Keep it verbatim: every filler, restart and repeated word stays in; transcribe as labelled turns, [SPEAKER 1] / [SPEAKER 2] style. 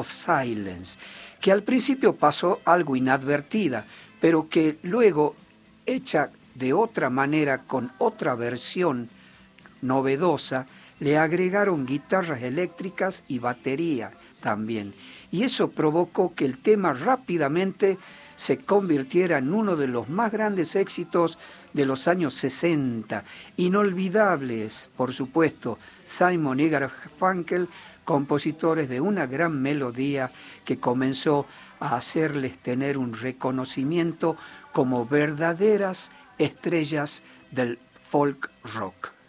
[SPEAKER 1] of Silence, que al principio pasó algo inadvertida, pero que luego, hecha de otra manera, con otra versión novedosa, le agregaron guitarras eléctricas y batería también. Y eso provocó que el tema rápidamente se convirtiera en uno de los más grandes éxitos de los años sesenta. Inolvidables, por supuesto, Simon y Garfunkel, compositores de una gran melodía que comenzó a hacerles tener un reconocimiento como verdaderas estrellas del folk rock.